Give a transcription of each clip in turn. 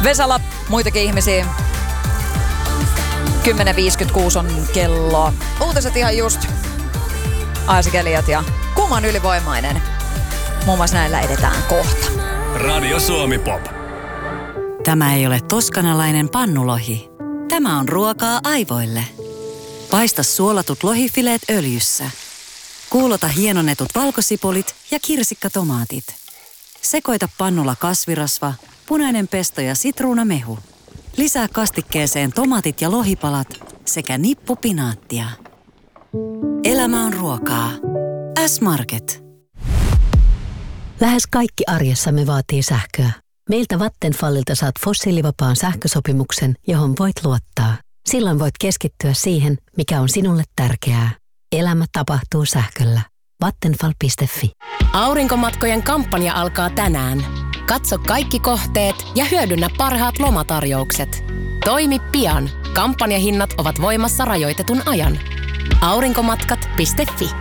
Vesala, muitakin ihmisiä. 10.56 on kello. Uutiset ihan just. Aasikelijat ja kuuman ylivoimainen. Muun muassa näillä edetään kohta. Radio Suomi Pop. Tämä ei ole toskanalainen pannulohi. Tämä on ruokaa aivoille. Paista suolatut lohifileet öljyssä. Kuulota hienonnetut valkosipulit ja kirsikkatomaatit. Sekoita pannulla kasvirasva, punainen pesto ja sitruunamehu. Lisää kastikkeeseen tomaatit ja lohipalat sekä nippu pinaattia. Elämä on ruokaa. S-Market. Lähes kaikki arjessamme vaatii sähköä. Meiltä Vattenfallilta saat fossiilivapaan sähkösopimuksen, johon voit luottaa. Silloin voit keskittyä siihen, mikä on sinulle tärkeää. Elämä tapahtuu sähköllä. Vattenfall.fi. Aurinkomatkojen kampanja alkaa tänään. Katso kaikki kohteet ja hyödynnä parhaat lomatarjoukset. Toimi pian. Kampanjahinnat ovat voimassa rajoitetun ajan. Aurinkomatkat.fi.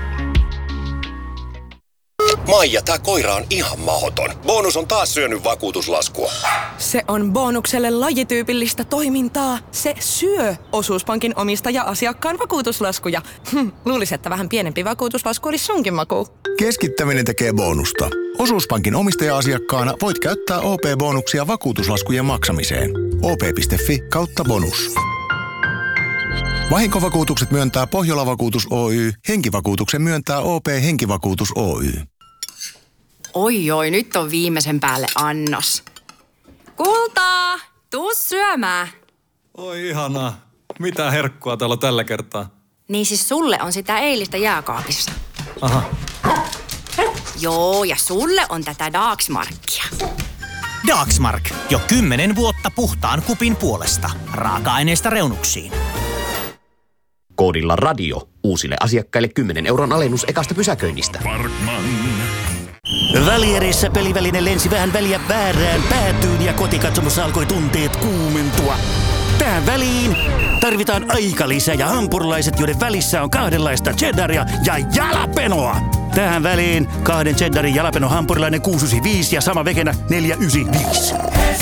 Maija, tää koira on ihan mahoton. Bonus on taas syönyt vakuutuslaskua. Se on Bonukselle lajityypillistä toimintaa. Se syö Osuuspankin omistaja-asiakkaan vakuutuslaskuja. Luulisin, että vähän pienempi vakuutuslasku olisi sunkin maku. Keskittäminen tekee bonusta. Osuuspankin omistaja-asiakkaana voit käyttää OP-bonuksia vakuutuslaskujen maksamiseen. op.fi/bonus. Vahinkovakuutukset myöntää Pohjola-vakuutus Oy. Henkivakuutuksen myöntää OP Henkivakuutus Oy. Oi, nyt on viimeisen päälle annos. Kultaa, tuu syömään. Oi ihanaa. Mitä herkkua täällä tällä kertaa? Niin siis sulle on sitä eilistä jääkaapissa. Aha. Joo, ja sulle on tätä Dagsmarkia. Dagsmark. Jo 10 vuotta puhtaan kupin puolesta. Raaka-aineista reunuksiin. Koodilla radio. Uusille asiakkaille 10 € alennus ekasta pysäköinnistä. Parkman. Välierissä peliväline lensi vähän väliä väärään päätyyn ja kotikatsomossa alkoi tunteet kuumentua. Tähän väliin tarvitaan aikalisä ja hampurilaiset, joiden välissä on kahdenlaista cheddaria ja jalapenoa. Tähän väliin 2 cheddarin jalapeno hampurilainen 695 ja sama vekenä 495.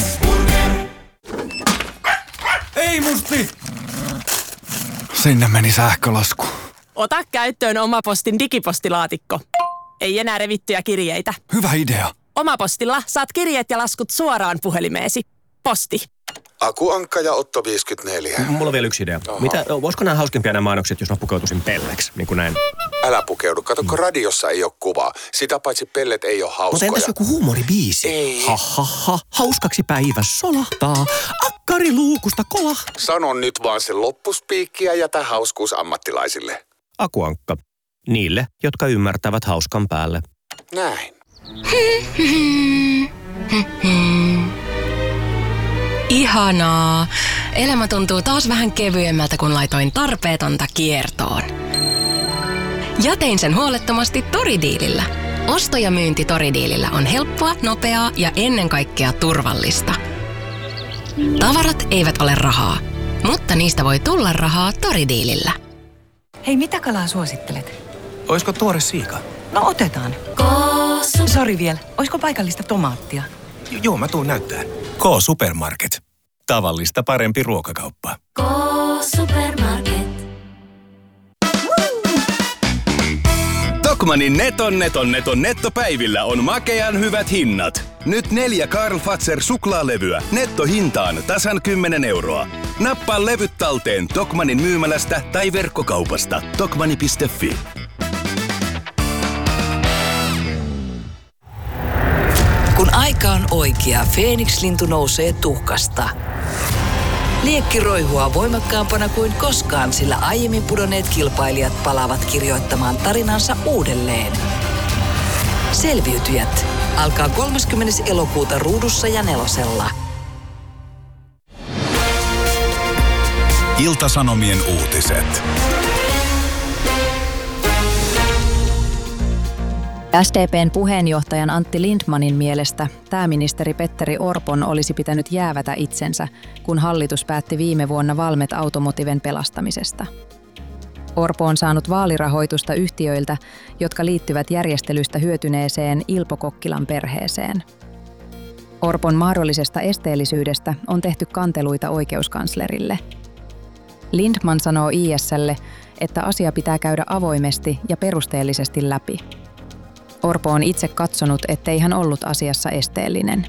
Ei musti! Sinne meni sähkölasku. Ota käyttöön Omapostin digipostilaatikko. Ei enää revittyjä kirjeitä. Hyvä idea. Omapostilla saat kirjeet ja laskut suoraan puhelimeesi. Posti. Aku Ankka ja Otto 54. Mulla on vielä yksi idea. Voisiko nämä hauskempia nämä mainokset, jos mä pukeutuisin pelleksi, niin kuin näin? Älä pukeudu. Kato, kun radiossa ei ole kuvaa. Sitä paitsi pellet ei ole hauskoja. Mutta entäs joku huumoribiisi? Ei. Ha. Hauskaksi päivä solahtaa. Akkari luukusta kolah. Sano nyt vaan se loppuspiikki ja jätä hauskuus ammattilaisille. Aku Ankka. Niille, jotka ymmärtävät hauskan päälle. Näin. Ihanaa. Elämä tuntuu taas vähän kevyemmältä, kun laitoin tarpeetonta kiertoon. Ja tein sen huolettomasti Toridiilillä. Osto- ja myynti Toridiilillä on helppoa, nopeaa ja ennen kaikkea turvallista. Tavarat eivät ole rahaa, mutta niistä voi tulla rahaa Toridiilillä. Hei, mitä kalaa suosittelet? Oisko tuore siika? No otetaan. Sori vielä. Oisko paikallista tomaattia? Joo, mä tuun näyttää. K-Supermarket. Tavallista parempi ruokakauppa. K-Supermarket. Tokmannin nettopäivillä on makean hyvät hinnat. Nyt 4 Karl Fazer suklaalevyä nettohintaan tasan 10 €. Nappaa levyt talteen Tokmannin myymälästä tai verkkokaupasta. Tokmanni.fi. Kun aika on oikea, Feeniks-lintu nousee tuhkasta. Liekki roihua voimakkaampana kuin koskaan, sillä aiemmin pudonneet kilpailijat palaavat kirjoittamaan tarinansa uudelleen. Selviytyjät alkaa 30. elokuuta Ruudussa ja Nelosella. Ilta-Sanomien uutiset. SDP:n puheenjohtajan Antti Lindtmanin mielestä pääministeri Petteri Orpon olisi pitänyt jäävätä itsensä, kun hallitus päätti viime vuonna Valmet Automotiven pelastamisesta. Orpo on saanut vaalirahoitusta yhtiöiltä, jotka liittyvät järjestelystä hyötyneeseen Ilpo Kokkilan perheeseen. Orpon mahdollisesta esteellisyydestä on tehty kanteluita oikeuskanslerille. Lindman sanoo IS:lle, että asia pitää käydä avoimesti ja perusteellisesti läpi. Orpo on itse katsonut, ettei hän ollut asiassa esteellinen.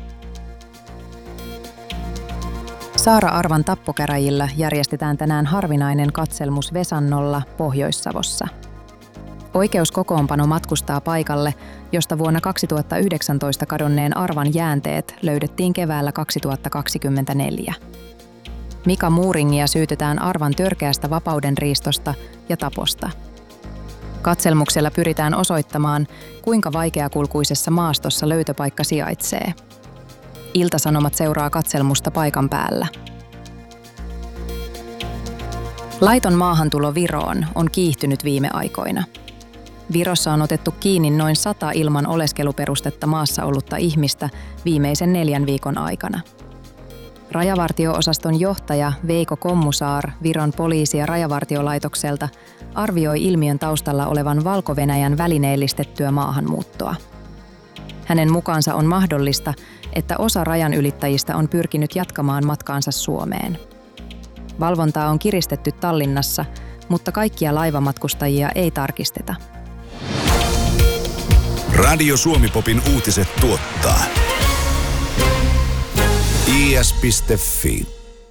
Saara Arvan tappokäräjillä järjestetään tänään harvinainen katselmus Vesannolla Pohjois-Savossa. Oikeuskokoonpano matkustaa paikalle, josta vuonna 2019 kadonneen Arvan jäänteet löydettiin keväällä 2024. Mika Muuringia syytetään Arvan törkeästä vapaudenriistosta ja taposta. Katselmuksella pyritään osoittamaan, kuinka vaikeakulkuisessa maastossa löytöpaikka sijaitsee. Ilta-Sanomat seuraa katselmusta paikan päällä. Laiton maahantulo Viroon on kiihtynyt viime aikoina. Virossa on otettu kiinni noin 100 ilman oleskeluperustetta maassa ollutta ihmistä viimeisen 4 viikon aikana. Rajavartio-osaston johtaja Veiko Kommusaar Viron poliisi- ja rajavartiolaitokselta arvioi ilmiön taustalla olevan Valko-Venäjän välineellistettyä maahanmuuttoa. Hänen mukaansa on mahdollista, että osa rajan ylittäjistä on pyrkinyt jatkamaan matkaansa Suomeen. Valvontaa on kiristetty Tallinnassa, mutta kaikkia laivamatkustajia ei tarkisteta. Radio Suomi-popin uutiset tuottaa is.fi.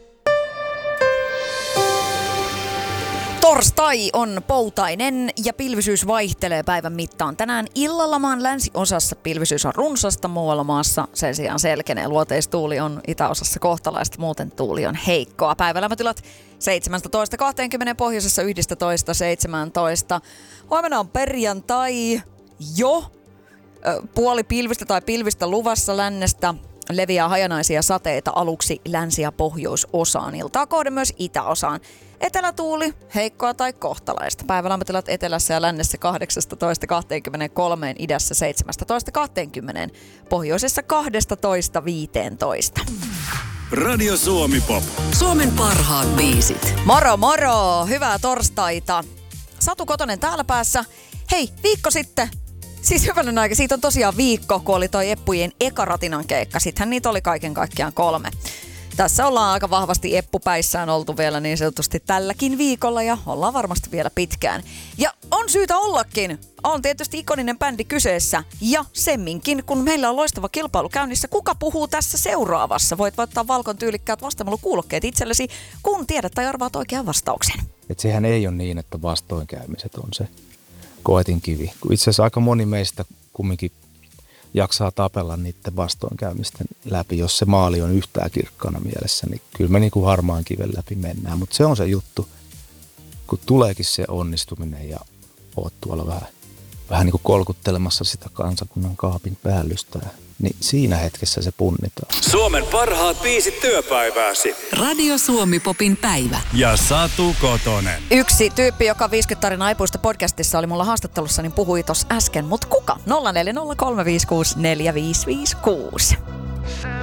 Torstai on poutainen ja pilvisyys vaihtelee päivän mittaan. Tänään illalla maan länsiosassa pilvisyys on runsasta, muualla maassa sen sijaan selkenee. Luoteistuuli on itäosassa kohtalaista, muuten tuuli on heikkoa. Päivälämpötilat 17-20, pohjoisessa 11-17. Huomenna on perjantai jo. Puoli pilvistä tai pilvistä luvassa lännestä. Leviää hajanaisia sateita aluksi länsi- ja pohjoisosaan. Iltaa kohden myös itäosaan. Etelätuuli, heikkoa tai kohtalaista. Päivälämpötilat etelässä ja lännessä 18-23, idässä 17-20, pohjoisessa 12-15. Radio Suomi Pop. Suomen parhaat biisit. Moro moro! Hyvää torstaita. Satu Kotonen täällä päässä. Hei, viikko sitten. Siis hyvänen aika, siitä on tosiaan viikko, kun oli toi Eppujen eka Ratinan keikka. Sittenhän niitä oli kaiken kaikkiaan 3. Tässä ollaan aika vahvasti eppupäissään oltu vielä niin sanotusti tälläkin viikolla ja ollaan varmasti vielä pitkään. Ja on syytä ollakin. On tietysti ikoninen bändi kyseessä ja semminkin, kun meillä on loistava kilpailu käynnissä. Kuka puhuu tässä seuraavassa? Voit voittaa Valkon tyylikkäät vastaamalla-kuulokkeet itsellesi, kun tiedät tai arvaat oikean vastauksen. Et sehän ei ole niin, että vastoinkäymiset on se koetinkivi. Itse asiassa aika moni meistä kumminkin jaksaa tapella niiden vastoinkäymisten läpi. Jos se maali on yhtään kirkkaana mielessä, niin kyllä me niin kuin harmaan kiven läpi mennään. Mutta se on se juttu, kun tuleekin se onnistuminen ja oot tuolla vähän niin kuin kolkuttelemassa sitä kansakunnan kaapin päällystä, niin siinä hetkessä se punnitaan. Suomen parhaat biisit työpäivääsi. Radio Suomi Popin päivä. Ja Satu Kotonen. Yksi tyyppi, joka 50 tarinaa aipuista podcastissa oli mulla haastattelussa, niin puhui tossa äsken. Mut kuka? 0403564556.